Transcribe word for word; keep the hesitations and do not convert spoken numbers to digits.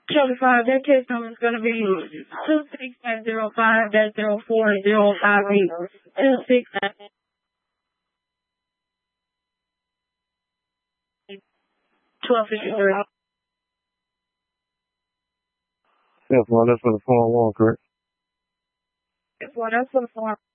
Certified, that case number is going to be two six nine zero five dash zero four zero five eight. two six nine twelve fifty-three. Yes, well, that's for the form one, correct? Well, that's for the form.